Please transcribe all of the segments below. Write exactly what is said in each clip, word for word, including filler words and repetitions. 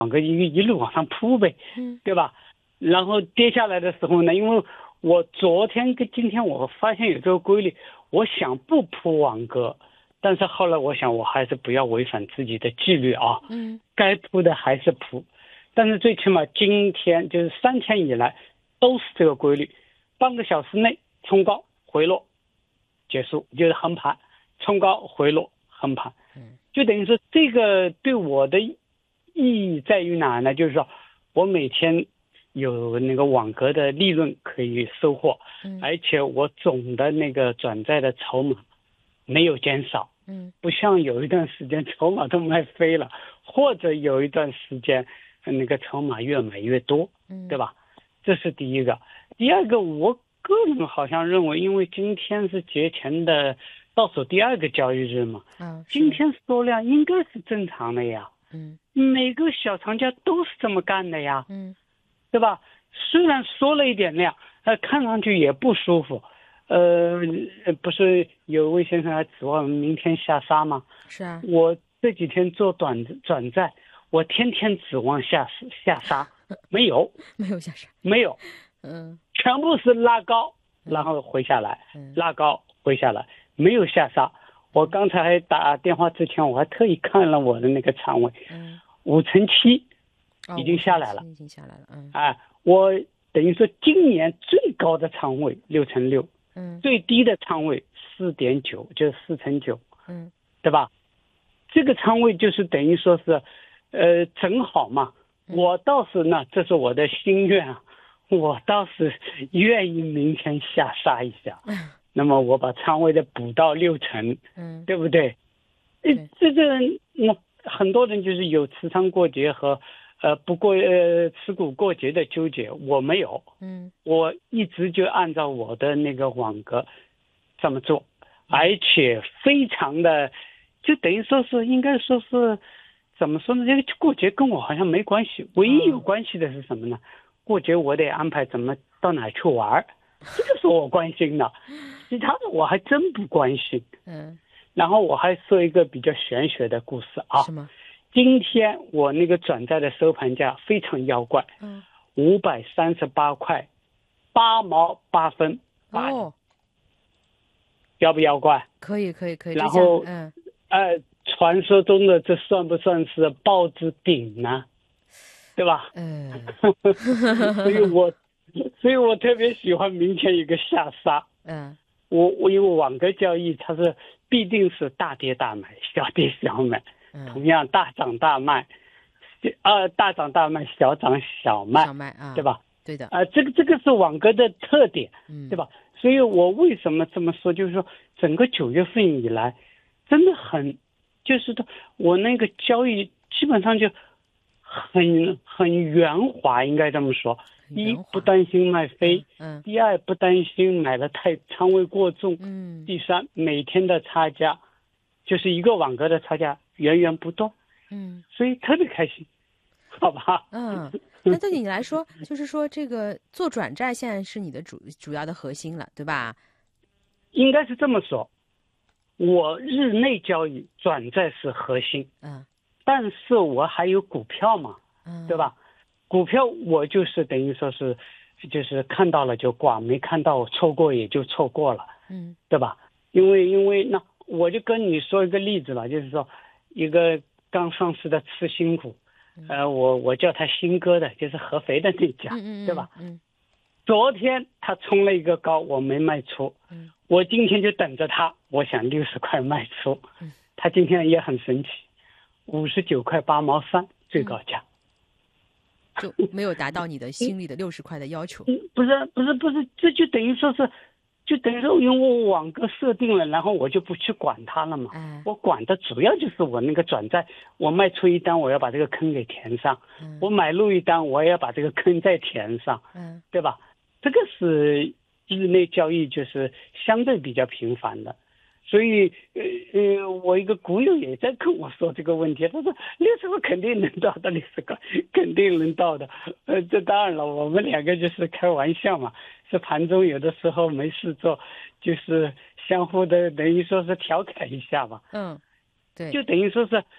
网格一一路往上扑呗， 嗯， 对吧？然后跌下来的时候呢，因为我昨天跟今天我发现有这个规律，我想不扑网格，但是后来我想我还是不要违反自己的纪律啊， 嗯， 该扑的还是扑，但是最起码今天就是三天以来都是这个规律，半个小时内冲高回落结束，就是横盘，冲高回落横盘，就等于说这个对我的意义在于哪呢？就是说我每天有那个网格的利润可以收获， 嗯， 而且我总的那个转债的筹码没有减少， 嗯， 不像有一段时间筹码都卖飞了，或者有一段时间那个筹码越买越多， 嗯， 对吧？这是第一个。第二个，我个人好像认为，因为今天是节前的倒数第二个交易日嘛， 啊， 今天缩量应该是正常的呀。 嗯， 每个小长假都是这么干的呀， 嗯， 对吧？虽然缩了一点量，呃，看上去也不舒服。呃，不是有位先生还指望明天下杀吗？ 是啊， 我这几天做短转债，我天天指望下下杀，没有， 没有下杀， 没有， 嗯， 全部是拉高，然后回下来， 嗯， 拉高回下来，没有下杀。我刚才还打电话之前，我还特意看了我的那个仓位， 嗯， 五成七哦已经下来了， 已经下来了，嗯， 哎，我等于说今年最高的仓位六成六， 嗯， 最低的仓位四点九，就是四成九， 嗯， 对吧？这个仓位就是等于说是，呃，正好嘛。我倒是呢，这是我的心愿啊，我倒是愿意明天下杀一下。那么我把仓位的补到六成， 嗯， 对不对？呃，这个那很多人就是有持仓过节和呃不过呃持股过节的纠结，我没有， 嗯， 我一直就按照我的那个网格这么做，而且非常的，就等于说是应该说是怎么说呢？这个过节跟我好像没关系，唯一有关系的是什么呢？过节我得安排怎么到哪去玩，这个是我关心的，其他的我还真不关心。 嗯， 然后我还说一个比较玄学的故事啊。 什么？ 今天我那个转债的收盘价非常妖怪， 嗯， 五百三十八块八毛八分八， 哦， 妖不妖怪？ 可以，可以，可以。 然后， 嗯， 呃，传说中的这算不算是报纸顶呢？对吧？ 嗯， 所以我，所以我特别喜欢明天一个下杀。 嗯， 我我因为网格交易它是必定是大跌大买，小跌小买，同样大涨大卖，呃，大涨大卖，小涨小卖， 小卖啊， 对吧？ 对的， 啊、呃，这个这个是网格的特点， 嗯， 对吧？所以我为什么这么说？就是说，整个九月份以来，真的很，就是说我那个交易基本上就很很圆滑，应该这么说。第一，不担心卖飞， 嗯， 第二，不担心买的太仓位过重， 嗯， 第三，每天的差价，就是一个网格的差价源源不断， 嗯， 所以特别开心，好吧？ 嗯，那对你来说，就是说这个做转债现在是你的主主要的核心了，对吧？ 应该是这么说，我日内交易转债是核心， 嗯， 但是我还有股票嘛， 嗯， 对吧？股票我就是等于说是，就是看到了就挂，没看到错过也就错过了， 嗯， 对吧？因为因为那我就跟你说一个例子吧，就是说一个刚上市的次新股，呃，我我叫它新哥的，就是合肥的那家， 嗯嗯， 对吧？ 嗯， 昨天它冲了一个高，我没卖出， 嗯， 我今天就等着它，我想六十块卖出， 嗯， 它今天也很神奇，五十九块八毛三最高价。 就没有达到你的心里的六十块的要求。 嗯，不是不是不是，这就等于说是，就等于说因为我网格设定了，然后我就不去管它了嘛。 哎， 我管的主要就是我那个转债，我卖出一单，我要把这个坑给填上； 嗯， 我买入一单，我也要把这个坑再填上， 嗯， 对吧？这个是日内交易就是相对比较频繁的。所以，呃呃，我一个股友也在跟我说这个问题，他说六十块肯定能到的，六十块肯定能到的。呃，这当然了，我们两个就是开玩笑嘛，是盘中有的时候没事做，就是相互的等于说是调侃一下嘛。 嗯，对， 就等于说是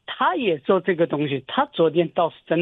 他也做这个东西，他昨天倒是真